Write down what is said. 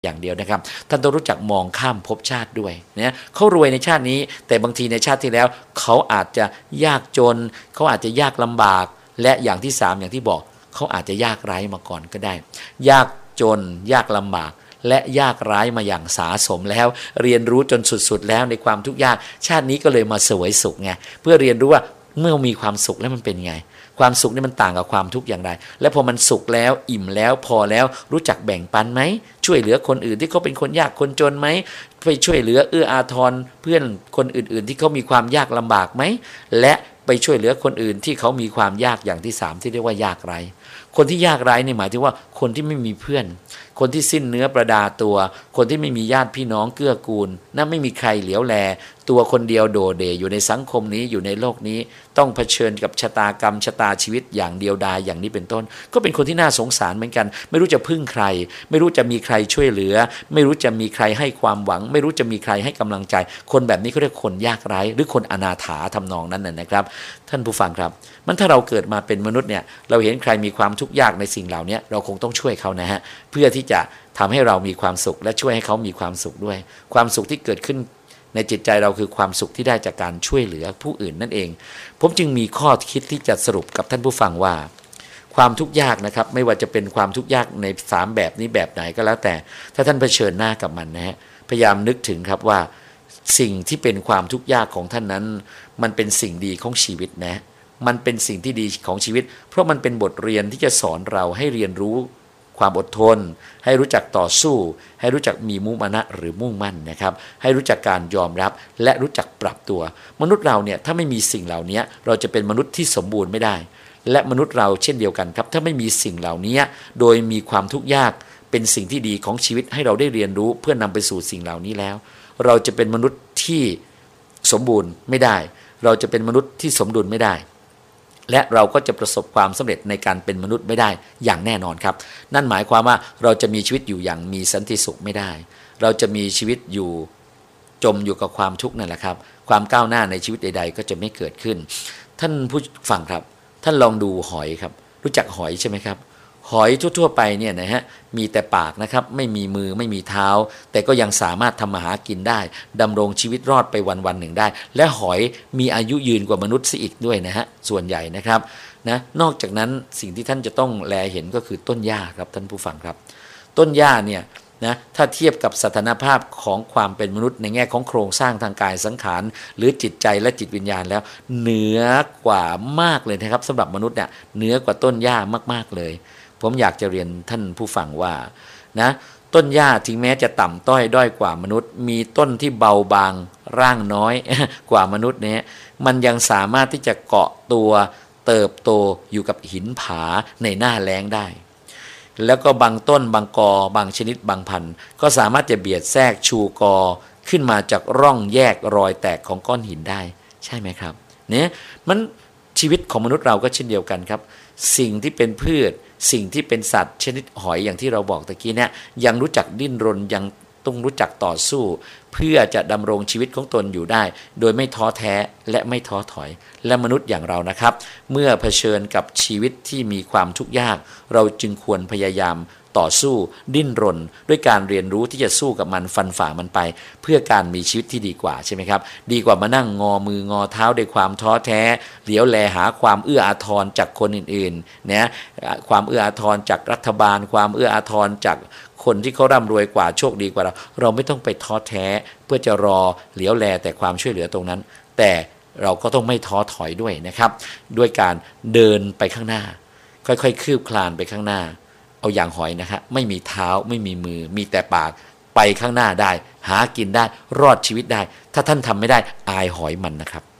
อย่างเดียวนะครับท่านต้องรู้จักมองข้ามภพชาติด้วยนะเขารวยในชาตินี้แต่บางทีในชาติที่แล้วเขาอาจจะยากจนเขาอาจจะยากลำบากและอย่างที่3อย่างที่บอกเขาอาจจะยากไร้มาก่อนก็ได้ยากจนยากลำบากและยากไร้มาอย่างสาสมแล้วเรียนรู้จนสุดๆแล้วในความทุกข์ยากชาตินี้ก็เลยมาเสวยสุขไงเพื่อเรียนรู้ว่าเมื่อมีความสุขแล้วมันเป็นไงความสุขนี่มันต่างกับความทุกข์อย่างไรและพอมันสุขแล้วอิ่มแล้วพอแล้วรู้จักแบ่งปันไหมช่วยเหลือคนอื่นที่เขาเป็นคนยากคนจนไหมไปช่วยเหลือเอื้ออาทรเพื่อนคนอื่นๆที่เขามีความยากลำบากไหมและไปช่วยเหลือคนอื่นที่เขามีความยากอย่างที่3ที่เรียกว่ายากไร้คนที่ยากไร้นี่หมายถึงว่าคนที่ไม่มีเพื่อนคนที่สิ้นเนื้อประดาตัวคนที่ไม่มีญาติพี่น้องเกื้อกูลนั่นไม่มีใครเหลียวแลตัวคนเดียวโดดเด่อยู่ในสังคมนี้อยู่ในโลกนี้ต้องเผชิญกับชะตากรรมชะตาชีวิตอย่างเดียวดายอย่างนี้เป็นต้นก็เป็นคนที่น่าสงสารเหมือนกันไม่รู้จะพึ่งใครไม่รู้จะมีใครช่วยเหลือไม่รู้จะมีใครให้ความหวังไม่รู้จะมีใครให้กำลังใจคนแบบนี้เขาเรียกคนยากไร้หรือคนอนาถาทำนองนั้นนะครับท่านผู้ฟังครับมันถ้าเราเกิดมาเป็นมนุษย์เนี่ยเราเห็นใครมีความทุกข์ยากในสิ่งเหล่านี้เราคงต้องช่วยเขานะฮะเพื่อที่จะทำให้เรามีความสุขและช่วยให้เขามีความสุขด้วยความสุขที่เกิดขึ้นในจิตใจเราคือความสุขที่ได้จากการช่วยเหลือผู้อื่นนั่นเองผมจึงมีข้อคิดที่จะสรุปกับท่านผู้ฟังว่าความทุกข์ยากนะครับไม่ว่าจะเป็นความทุกข์ยากใน3แบบนี้แบบไหนก็แล้วแต่ถ้าท่านเผชิญหน้ากับมันนะฮะพยายามนึกถึงครับว่าสิ่งที่เป็นความทุกข์ยากของท่านนั้นมันเป็นสิ่งดีของชีวิตนะมันเป็นสิ่งที่ดีของชีวิตเพราะมันเป็นบทเรียนที่จะสอนเราให้เรียนรู้ความอดทนให้รู้จักต่อสู้ให้รู้จักมีมุมานะหรือมุ่งมั่นนะครับให้รู้จักการยอมรับและรู้จักปรับตัวมนุษย์เราเนี่ยถ้าไม่มีสิ่งเหล่านี้เราจะเป็นมนุษย์ที่สมบูรณ์ไม่ได้และมนุษย์เราเช่นเดียวกันครับถ้าไม่มีสิ่งเหล่านี้โดยมีความทุกข์ยากเป็นสิ่งที่ดีของชีวิตให้เราได้เรียนรู้เพื่อนำไปสู่สิ่งเหล่านี้แล้วเราจะเป็นมนุษย์ที่สมบูรณ์ไม่ได้เราจะเป็นมนุษย์ที่สมดุลไม่ได้และเราก็จะประสบความสำเร็จในการเป็นมนุษย์ไม่ได้อย่างแน่นอนครับนั่นหมายความว่าเราจะมีชีวิตอยู่อย่างมีสันติสุขไม่ได้เราจะมีชีวิตอยู่จมอยู่กับความทุกข์นั่นแหละครับความก้าวหน้าในชีวิตใดๆก็จะไม่เกิดขึ้นท่านผู้ฟังครับท่านลองดูหอยครับรู้จักหอยใช่ไหมครับหอยทั่วๆไปเนี่ยนะฮะมีแต่ปากนะครับไม่มีมือไม่มีเท้าแต่ก็ยังสามารถทำมาหากินได้ดำรงชีวิตรอดไปวันๆหนึ่งได้และหอยมีอายุยืนกว่ามนุษย์ซะอีกด้วยนะฮะส่วนใหญ่นะครับนะนอกจากนั้นสิ่งที่ท่านจะต้องแลเห็นก็คือต้นหญ้าครับท่านผู้ฟังครับต้นหญ้าเนี่ยนะถ้าเทียบกับสถานภาพของความเป็นมนุษย์ในแง่ของโครงสร้างทางกายสังขารหรือจิตใจและจิตวิญญาณแล้วเหนือกว่ามากเลยนะครับสำหรับมนุษย์เนี่ยเหนือกว่าต้นหญ้ามากๆเลยผมอยากจะเรียนท่านผู้ฟังว่านะต้นหญ้าถึงแม้จะต่ำต้อยด้อยกว่ามนุษย์มีต้นที่เบาบางร่างน้อย กว่ามนุษย์เนี่ยมันยังสามารถที่จะเกาะตัวเติบโตอยู่กับหินผาในหน้าแล้งได้แล้วก็บางต้นบางกอบางชนิดบางพันธุ์ก็สามารถจะเบียดแทรกชูกอขึ้นมาจากร่องแยกรอยแตกของก้อนหินได้ใช่ไหมครับเนี่ยมันชีวิตของมนุษย์เราก็เช่นเดียวกันครับสิ่งที่เป็นพืชสิ่งที่เป็นสัตว์ชนิดหอยอย่างที่เราบอกตะกี้เนี่ยยังรู้จักดิ้นรนยังต้องรู้จักต่อสู้เพื่อจะดำรงชีวิตของตนอยู่ได้โดยไม่ท้อแท้และไม่ท้อถอยและมนุษย์อย่างเรานะครับเมื่อเผชิญกับชีวิตที่มีความทุกข์ยากเราจึงควรพยายามต่อสู้ดิ้นรนด้วยการเรียนรู้ที่จะสู้กับมันฟันฝ่ามันไปเพื่อการมีชีวิตที่ดีกว่าใช่ไหมครับดีกว่ามานั่งงอมืองอเท้าด้วยความท้อแท้เหลียวแลหาความเอื้ออาทรจากคนอื่นๆนะความเอื้ออาทรจากรัฐบาลความเอื้ออาทรจากคนที่เขาร่ำรวยกว่าโชคดีกว่าเราไม่ต้องไปท้อแท้เพื่อจะรอเหลียวแลแต่ความช่วยเหลือตรงนั้นแต่เราก็ต้องไม่ท้อถอยด้วยนะครับด้วยการเดินไปข้างหน้าค่อยๆคืบคลานไปข้างหน้าเอาอย่างหอยนะครับไม่มีเท้าไม่มีมือมีแต่ปากไปข้างหน้าได้หากินได้รอดชีวิตได้ถ้าท่านทำไม่ได้อายหอยมันนะครับ